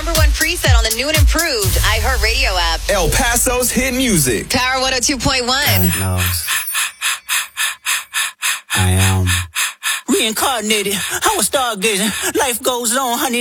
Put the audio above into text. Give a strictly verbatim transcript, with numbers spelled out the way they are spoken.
number one preset on the new and improved iHeartRadio app. El Paso's hit music. Power one oh two point one. God knows. I am reincarnated. I was stargazing. Life goes on, honey.